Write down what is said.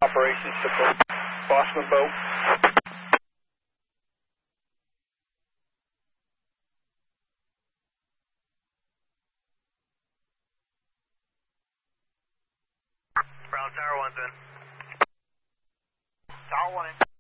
Operations to Boston boat. Brown Tower 1's in. Tower 1 in.